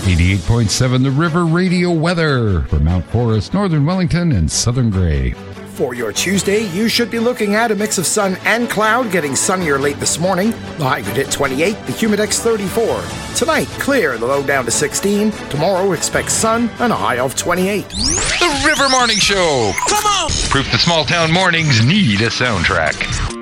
88.7 The River Radio weather for Mount Forest, Northern Wellington, and Southern Grey. For your Tuesday, you should be looking at a mix of sun and cloud, getting sunnier late this morning. The high could hit 28, the humidex 34. Tonight, clear, the low down to 16. Tomorrow, expect sun and a high of 28. The River Morning Show. Come on! Proof the small town mornings need a soundtrack.